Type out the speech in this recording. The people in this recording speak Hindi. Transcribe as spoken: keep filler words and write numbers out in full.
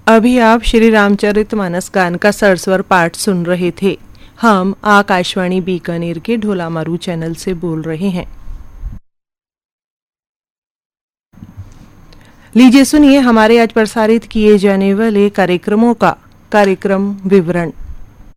अभी आप श्री रामचरितमानस गान का सरस्वर पाठ सुन रहे थे। हम आकाशवाणी बीकानेर के ढोलामारू चैनल से बोल रहे हैं। लीजिए सुनिए हमारे आज प्रसारित किए जाने वाले कार्यक्रमों का कार्यक्रम विवरण।